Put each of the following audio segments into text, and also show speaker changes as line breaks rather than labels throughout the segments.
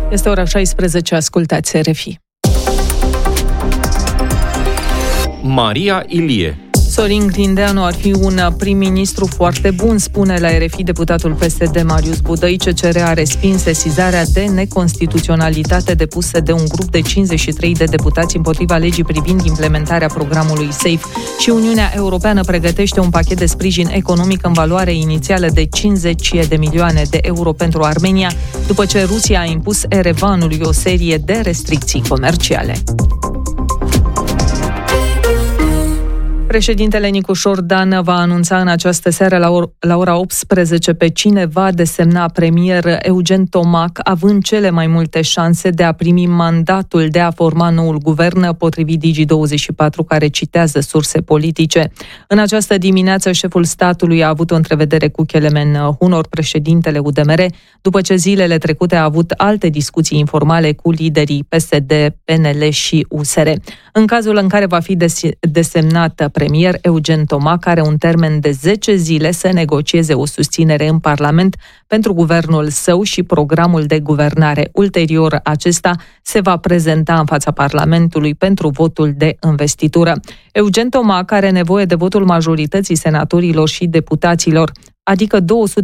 Este ora 16, ascultați RFI.
Maria Ilie.
Sorin Grindeanu ar fi un prim-ministru foarte bun, spune la RFI deputatul PSD Marius Budăi. CCR a respins sesizarea de neconstituționalitate depusă de un grup de 53 de deputați împotriva legii privind implementarea programului SAFE și Uniunea Europeană pregătește un pachet de sprijin economic în valoare inițială de 50 de milioane de euro pentru Armenia, după ce Rusia a impus Erevanului o serie de restricții comerciale. Președintele Nicușor Dan va anunța în această seară la ora 18 pe cine va desemna premier. Eugen Tomac, având cele mai multe șanse de a primi mandatul de a forma noul guvern, potrivit Digi24, care citează surse politice. În această dimineață, șeful statului a avut o întrevedere cu Kelemen Hunor, președintele UDMR, după ce zilele trecute a avut alte discuții informale cu liderii PSD, PNL și USR. În cazul în care va fi desemnat premier, Eugen Tomac are un termen de 10 zile să negocieze o susținere în Parlament pentru guvernul său și programul de guvernare. Ulterior, acesta se va prezenta în fața Parlamentului pentru votul de investitură. Eugen Tomac are nevoie de votul majorității senatorilor și deputaților, adică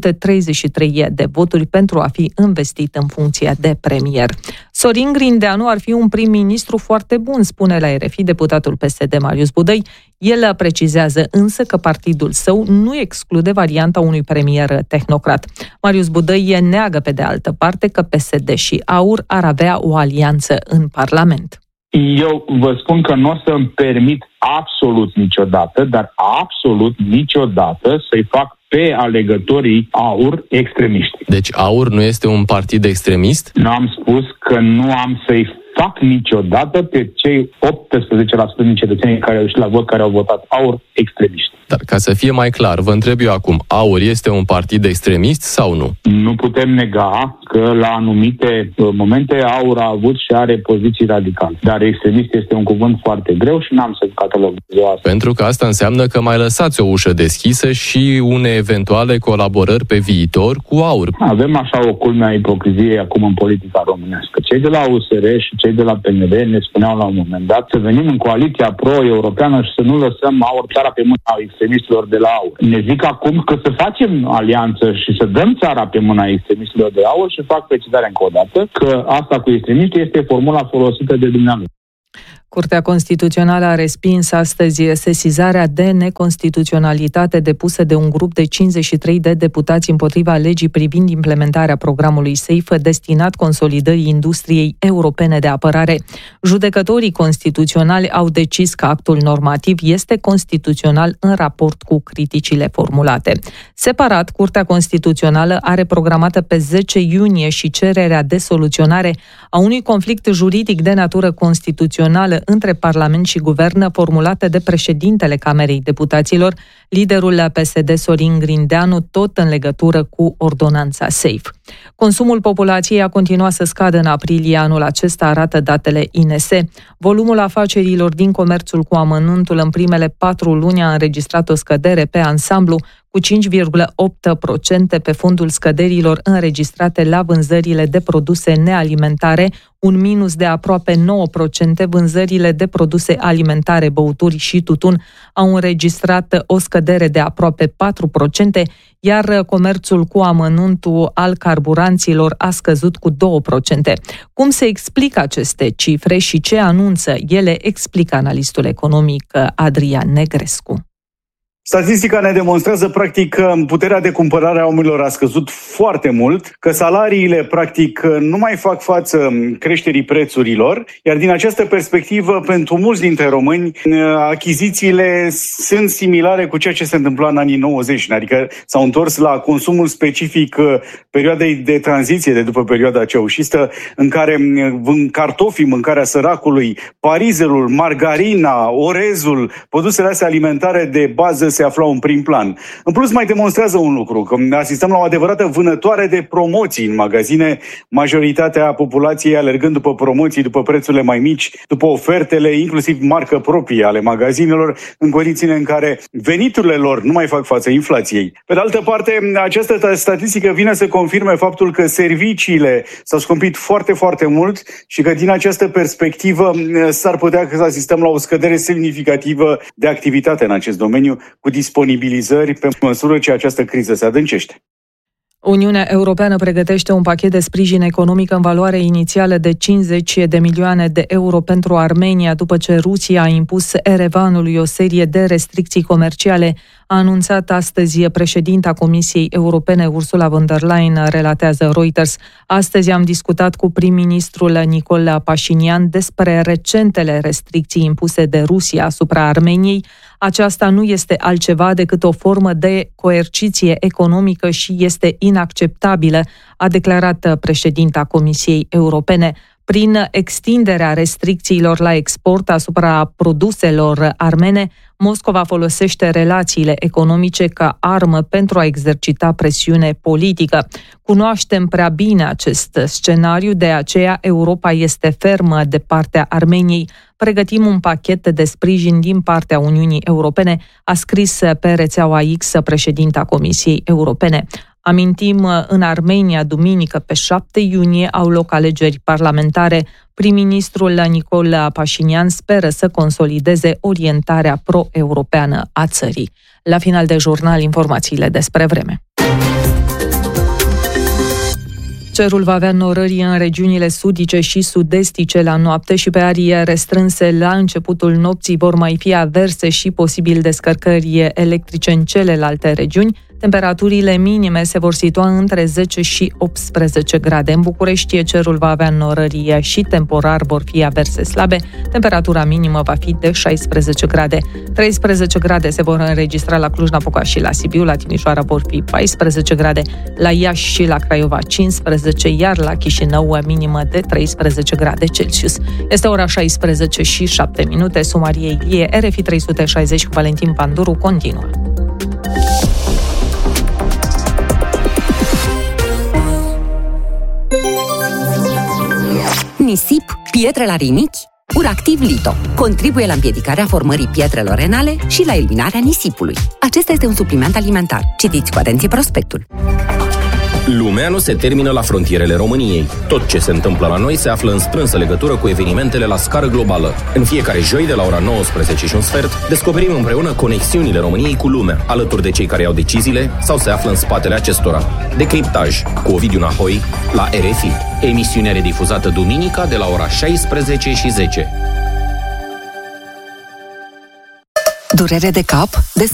233 de voturi pentru a fi investit în funcția de premier. Sorin Grindeanu ar fi un prim-ministru foarte bun, spune la RFI deputatul PSD Marius Budăi. El precizează însă că partidul său nu exclude varianta unui premier tehnocrat. Marius Budăi neagă pe de altă parte că PSD și AUR ar avea o alianță în Parlament.
Eu vă spun că nu o să-mi permit absolut niciodată, dar absolut niciodată să-i fac pe alegătorii AUR extremiști.
Deci AUR nu este un partid extremist?
Nu am spus că nu am să-i fac niciodată pe cei 18% din cetățenii care au ieșit la vot, care au votat AUR, extremiști.
Dar ca să fie mai clar, vă întreb eu acum, AUR este un partid extremist sau nu?
Nu putem nega că la anumite momente AUR a avut și are poziții radicale. Dar extremist este un cuvânt foarte greu și n-am să catalogez asta.
Pentru că asta înseamnă că mai lăsați o ușă deschisă și unei eventuale colaborări pe viitor cu AUR.
Avem așa o culme a ipocriziei acum în politica românească. Cei de la USR și cei de la PNL ne spuneau la un moment dat să venim în coaliția pro-europeană și să nu lăsăm AUR țara pe mâna extremistilor de la AUR. Ne zic acum că să facem alianță și să dăm țara pe mâna extremistilor de AUR și fac precizarea încă o dată că asta cu extremiști este formula folosită de dumneavoastră.
Curtea Constituțională a respins astăzi sesizarea de neconstituționalitate depusă de un grup de 53 de deputați împotriva legii privind implementarea programului SAFE destinat consolidării industriei europene de apărare. Judecătorii constituționali au decis că actul normativ este constituțional în raport cu criticile formulate. Separat, Curtea Constituțională are programată pe 10 iunie și cererea de soluționare a unui conflict juridic de natură constituțională între Parlament și Guvern, formulată de președintele Camerei Deputaților, liderul PSD Sorin Grindeanu, tot în legătură cu ordonanța SAFE. Consumul populației a continuat să scadă în aprilie anul acesta, arată datele INS. Volumul afacerilor din comerțul cu amănuntul în primele 4 luni a înregistrat o scădere pe ansamblu, cu 5,8% pe fondul scăderilor înregistrate la vânzările de produse nealimentare, un minus de aproape 9%, vânzările de produse alimentare, băuturi și tutun au înregistrat o scădere de aproape 4%, iar comerțul cu amănuntul al carburanților a scăzut cu 2%. Cum se explică aceste cifre și ce anunță ele, explică analistul economic Adrian Negrescu.
Statistica ne demonstrează, practic, că puterea de cumpărare a oamenilor a scăzut foarte mult, că salariile, practic, nu mai fac față creșterii prețurilor, iar din această perspectivă, pentru mulți dintre români, achizițiile sunt similare cu ceea ce se întâmpla în anii 90, adică s-au întors la consumul specific perioadei de tranziție de după perioada ceaușistă, în care cartofii, mâncarea săracului, parizelul, margarina, orezul, produsele astea alimentare de bază se aflau în prim plan. În plus, mai demonstrează un lucru, că asistăm la o adevărată vânătoare de promoții în magazine, majoritatea populației alergând după promoții, după prețurile mai mici, după ofertele, inclusiv marcă proprie ale magazinelor, în condițiile în care veniturile lor nu mai fac față inflației. Pe de altă parte, această statistică vine să confirme faptul că serviciile s-au scumpit foarte, foarte mult și că din această perspectivă s-ar putea să asistăm la o scădere semnificativă de activitate în acest domeniu, cu disponibilizări pe măsură ce această criză se adâncește.
Uniunea Europeană pregătește un pachet de sprijin economic în valoare inițială de 50 de milioane de euro pentru Armenia, după ce Rusia a impus Erevanului o serie de restricții comerciale, a anunțat astăzi președinta Comisiei Europene, Ursula von der Leyen, relatează Reuters. Astăzi am discutat cu prim-ministrul Nicol Pașinian despre recentele restricții impuse de Rusia asupra Armeniei. Aceasta nu este altceva decât o formă de coerciție economică și este inacceptabilă, a declarat președinta Comisiei Europene. Prin extinderea restricțiilor la export asupra produselor armene, Moscova folosește relațiile economice ca armă pentru a exercita presiune politică. Cunoaștem prea bine acest scenariu, de aceea Europa este fermă de partea Armeniei. Pregătim un pachet de sprijin din partea Uniunii Europene, a scris pe rețeaua X președinta Comisiei Europene. Amintim, în Armenia, duminică, pe 7 iunie, au loc alegeri parlamentare. Prim-ministrul Nicol Pașinian speră să consolideze orientarea pro-europeană a țării. La final de jurnal, informațiile despre vreme. Cerul va avea norări în regiunile sudice și sud-estice la noapte și pe arii restrânse la începutul nopții vor mai fi averse și posibil descărcări electrice în celelalte regiuni. Temperaturile minime se vor situa între 10 și 18 grade. În București cerul va avea norări și temporar vor fi averse slabe. Temperatura minimă va fi de 16 grade. 13 grade se vor înregistra la Cluj-Napoca și la Sibiu, la Timișoara vor fi 14 grade, la Iași și la Craiova 15, iar la Chișinău minimă de 13 grade Celsius. Este ora 16 și 7 minute. Sumarie Ilie, RFI 360 cu Valentin Panduru continuă.
Nisip, pietre la rinichi? Uractiv Lito contribuie la împiedicarea formării pietrelor renale și la eliminarea nisipului. Acesta este un supliment alimentar. Citiți cu atenție prospectul.
Lumea nu se termină la frontierele României. Tot ce se întâmplă la noi se află în strânsă legătură cu evenimentele la scară globală. În fiecare joi, de la ora 19:15, descoperim împreună conexiunile României cu lumea, alături de cei care iau deciziile sau se află în spatele acestora. Decriptaj cu Ovidiu Nahoi la RFI. Emisiunea redifuzată duminica de la ora 16:10.
Durere de cap?